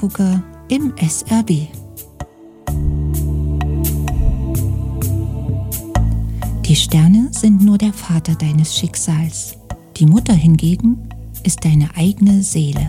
Sterngucker im SRB. Die Sterne sind nur der Vater deines Schicksals. Die Mutter hingegen ist deine eigene Seele.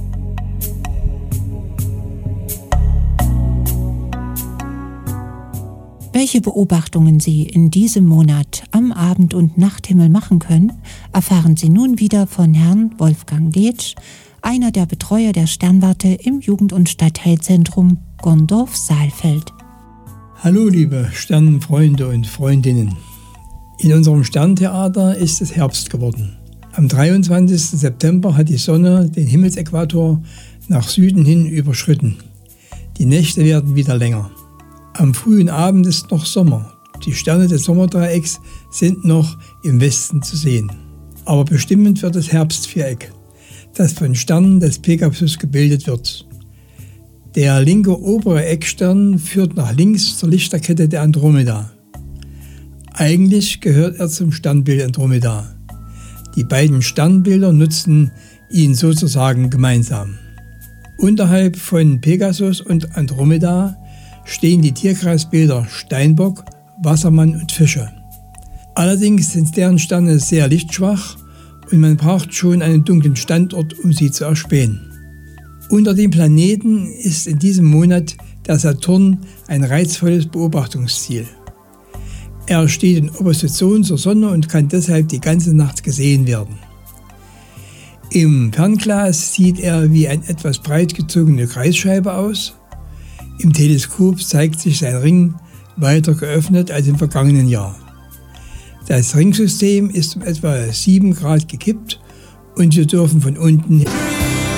Welche Beobachtungen Sie in diesem Monat am Abend- und Nachthimmel machen können, erfahren Sie nun wieder von Herrn Wolfgang Leetsch, einer der Betreuer der Sternwarte im Jugend- und Stadtteilzentrum Gondorf-Saalfeld. Hallo liebe Sternenfreunde und Freundinnen. In unserem Sterntheater ist es Herbst geworden. Am 23. September hat die Sonne den Himmelsäquator nach Süden hin überschritten. Die Nächte werden wieder länger. Am frühen Abend ist noch Sommer. Die Sterne des Sommerdreiecks sind noch im Westen zu sehen. Aber bestimmend wird das Herbstviereck, das von Sternen des Pegasus gebildet wird. Der linke obere Eckstern führt nach links zur Lichterkette der Andromeda. Eigentlich gehört er zum Sternbild Andromeda. Die beiden Sternbilder nutzen ihn sozusagen gemeinsam. Unterhalb von Pegasus und Andromeda stehen die Tierkreisbilder Steinbock, Wassermann und Fische. Allerdings sind deren Sterne sehr lichtschwach und man braucht schon einen dunklen Standort, um sie zu erspähen. Unter den Planeten ist in diesem Monat der Saturn ein reizvolles Beobachtungsziel. Er steht in Opposition zur Sonne und kann deshalb die ganze Nacht gesehen werden. Im Fernglas sieht er wie eine etwas breit gezogene Kreisscheibe aus. Im Teleskop zeigt sich sein Ring weiter geöffnet als im vergangenen Jahr. Das Ringsystem ist um etwa 7 Grad gekippt und wir dürfen von unten